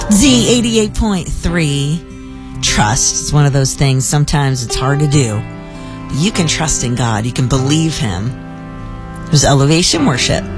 Z88.3. Trust is one of those things. Sometimes it's hard to do. But you can trust in God. You can believe Him. There's Elevation Worship.